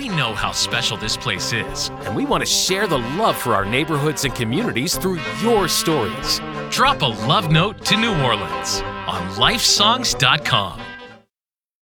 know how special this place is. And we want to share the love for our neighborhoods and communities through your stories. Drop a love note to New Orleans on lifesongs.com.